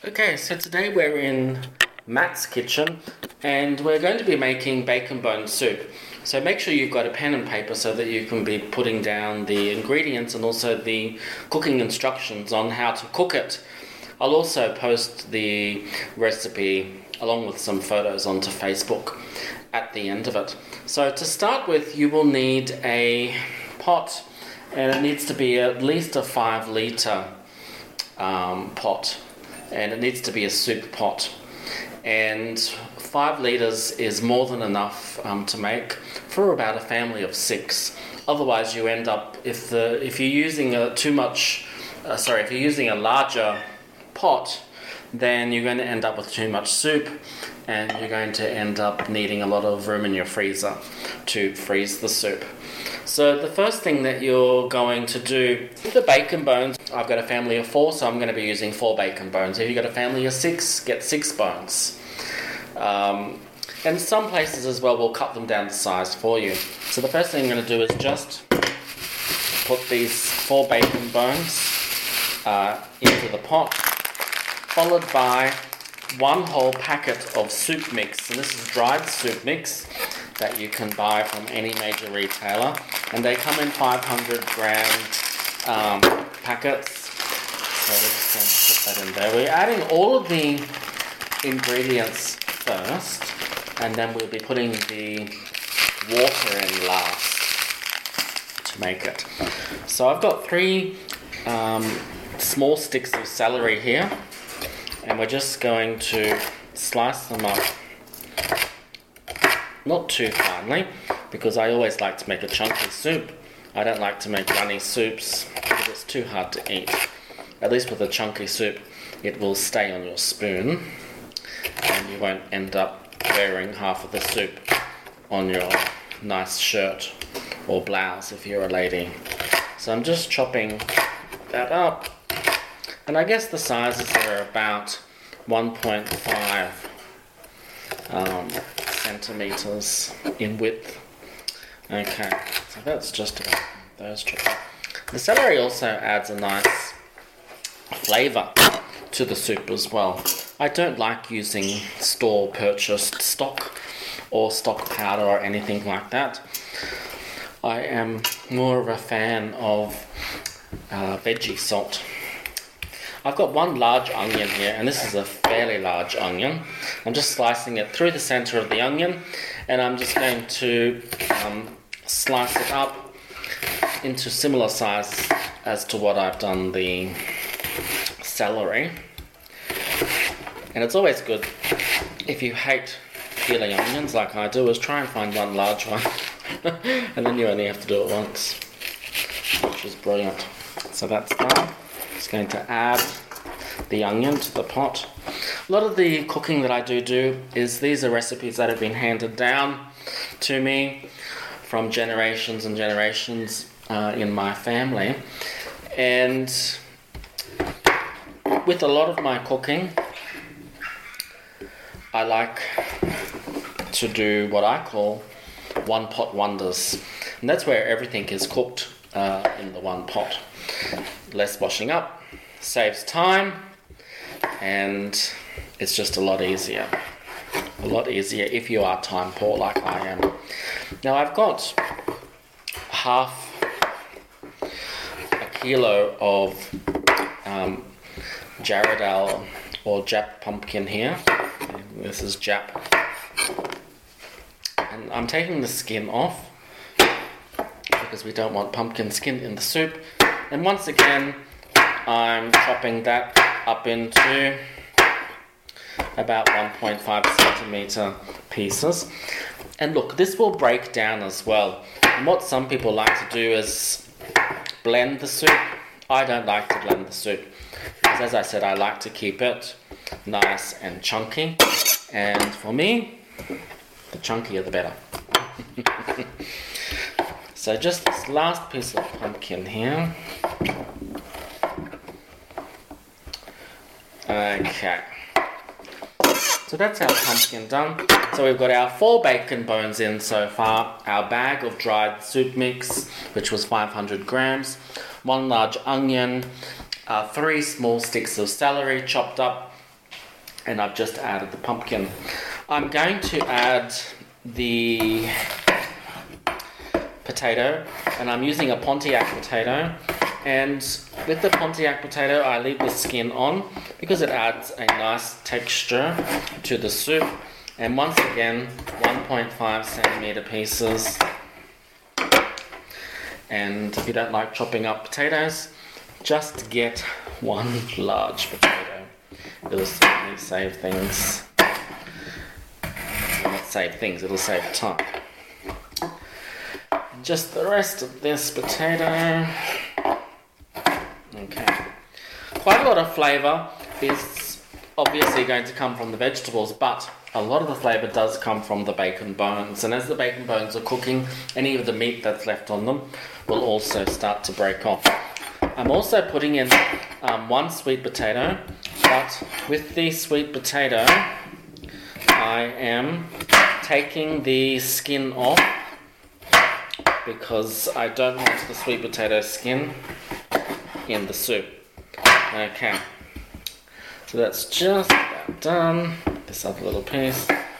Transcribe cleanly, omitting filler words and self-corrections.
Okay, so today we're in Matt's kitchen and we're going to be making bacon bone soup. So make sure you've got a pen and paper so that you can be putting down the ingredients and also the cooking instructions on how to cook it. I'll also post the recipe along with some photos onto Facebook at the end of it. So to start with, you will need a pot, and it needs to be at least a 5 litre pot, and it needs to be a soup pot. And 5 litres is more than enough to make for about a family of 6. Otherwise, you end up if you're using if you're using a larger pot, then you're going to end up with too much soup, and you're going to end up needing a lot of room in your freezer to freeze the soup. So the first thing that you're going to do with the bacon bones, I've got a family of 4, so I'm going to be using 4 bacon bones. If you've got a family of 6, get 6 bones. And some places as well will cut them down to size for you. So the first thing I'm going to do is just put these 4 bacon bones into the pot, followed by 1 whole packet of soup mix. And this is dried soup mix that you can buy from any major retailer, and they come in 500 gram packets. So we're just going to put that in there. We're adding all of the ingredients first, and then we'll be putting the water in last to make it. So I've got 3 small sticks of celery here, and we're just going to slice them up, not too finely, because I always like to make a chunky soup. I don't like to make runny soups because it's too hard to eat. At least with a chunky soup, it will stay on your spoon and you won't end up wearing half of the soup on your nice shirt or blouse if you're a lady. So I'm just chopping that up, and I guess the sizes are about 1.5 centimeters in width. Okay, so that's just about those chopped up. The celery also adds a nice flavour to the soup as well. I don't like using store purchased stock or stock powder or anything like that. I am more of a fan of veggie salt. I've got 1 large onion here, and this is a fairly large onion. I'm just slicing it through the centre of the onion, and I'm just going to slice it up into similar size as to what I've done the celery. And it's always good, if you hate peeling onions like I do, is try and find 1 large one and then you only have to do it once, which is brilliant. So that's done. Just going to add the onion to the pot. A lot of the cooking that I do is these are recipes that have been handed down to me from generations and generations in my family. And with a lot of my cooking, I like to do what I call one pot wonders. And that's where everything is cooked in the 1 pot. Less washing up, saves time, and it's just a lot easier. A lot easier if you are time poor like I am. Now I've got half a kilo of Jarrahdale or Jap pumpkin here. This is Jap. And I'm taking the skin off because we don't want pumpkin skin in the soup. And once again, I'm chopping that up into about 1.5 centimeter pieces. And look, this will break down as well. And what some people like to do is blend the soup. I don't like to blend the soup, because as I said, I like to keep it nice and chunky. And for me, the chunkier the better. So just this last piece of pumpkin here. Okay. So that's our pumpkin done. So we've got our 4 bacon bones in so far, our bag of dried soup mix, which was 500 grams, 1 large onion, 3 small sticks of celery chopped up, and I've just added the pumpkin. I'm going to add the potato, and I'm using a Pontiac potato, and with the Pontiac potato I leave the skin on because it adds a nice texture to the soup. And once again, 1.5 centimeter pieces. And if you don't like chopping up potatoes, just get one large potato. It'll certainly save things. Not save things, it'll save time. And just the rest of this potato. Okay. Quite a lot of flavour is obviously going to come from the vegetables, but a lot of the flavour does come from the bacon bones. And as the bacon bones are cooking, any of the meat that's left on them will also start to break off. I'm also putting in one sweet potato, but with the sweet potato, I am taking the skin off because I don't want the sweet potato skin in the soup. Okay, so that's just about done. This other little piece.